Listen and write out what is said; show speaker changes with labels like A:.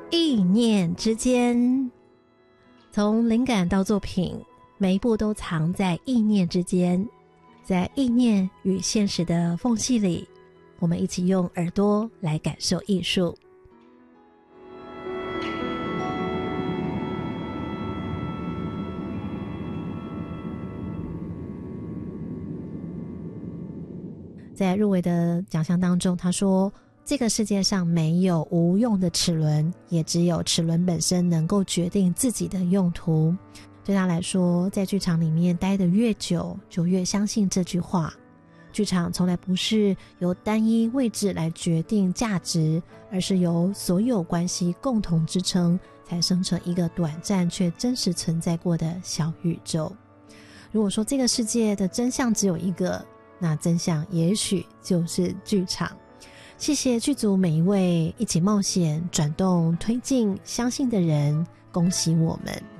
A: 意念之间，从灵感到作品，每一步都藏在意念之间。在意念与现实的缝隙里，我们一起用耳朵来感受艺术。在入围的奖项当中，他说这个世界上没有无用的齿轮，也只有齿轮本身能够决定自己的用途。对他来说，在剧场里面待得越久，就越相信这句话。剧场从来不是由单一位置来决定价值，而是由所有关系共同支撑，才生成一个短暂却真实存在过的小宇宙。如果说这个世界的真相只有一个，那真相也许就是剧场。谢谢剧组每一位一起冒险、转动、推进、相信的人，恭喜我们。